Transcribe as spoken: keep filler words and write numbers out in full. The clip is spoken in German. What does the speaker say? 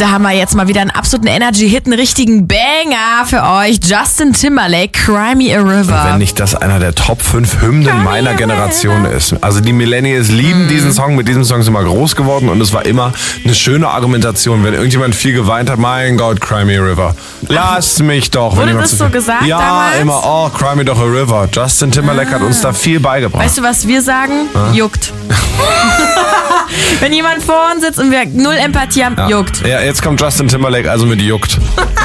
da haben wir jetzt mal wieder einen absoluten Energy-Hit, einen richtigen Banger für euch. Justin Timberlake, Cry Me a River. Wenn nicht das einer der Top fünf Hymnen meiner Generation ist. Also die Millennials lieben mm. diesen Song, mit diesem Song sind wir groß geworden und es war immer eine schöne Argumentation. Wenn irgendjemand viel geweint hat, mein Gott, Cry Me a River. Lass mich doch. Wurde das so gesagt Ja, damals? immer, oh, Cry Me doch a River. Justin Timberlake ah. hat uns da viel beigebracht. Weißt du, was wir sagen? Ah. Juckt. Wenn jemand vor uns sitzt und wir null Empathie haben, ja. juckt. Ja, jetzt kommt Justin Timberlake, also mit juckt.